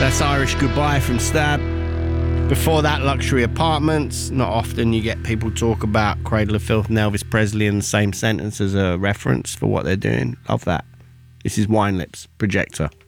That's Irish Goodbye from Stab. Before that, Luxury Apartments. Not often you get people talk about Cradle of Filth and Elvis Presley in the same sentence as a reference for what they're doing. Love that. This is Wine Lips, Projector.